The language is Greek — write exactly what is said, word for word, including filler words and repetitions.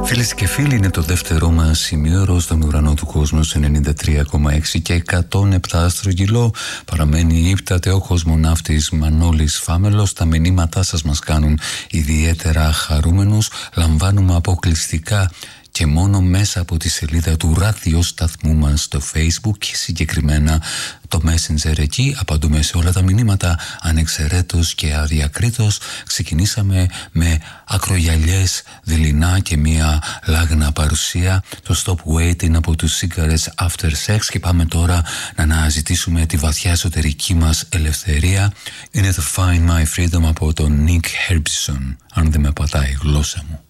Φίλες και φίλοι, είναι το δεύτερό μας σημείο στον ουρανό του κόσμου σε ενενήντα τρία κόμμα έξι και εκατόν επτά στρογγυλό. Παραμένει ύπταται ο κοσμοναύτης Μανώλης Φάμελος. Τα μηνύματά σας μας κάνουν ιδιαίτερα χαρούμενους. Λαμβάνουμε αποκλειστικά και μόνο μέσα από τη σελίδα του ραδιοσταθμού μας στο Facebook και συγκεκριμένα το Messenger. Εκεί απαντούμε σε όλα τα μηνύματα ανεξαιρέτως και αδιακρίτως. Ξεκινήσαμε με ακρογιαλιές δειλινά και μια λάγνα παρουσία, το Stop Waiting από τους Cigarettes After Sex, και πάμε τώρα να αναζητήσουμε τη βαθιά εσωτερική μας ελευθερία. Είναι το Find My Freedom από τον Nick Herbison, αν δεν με πατάει η γλώσσα μου.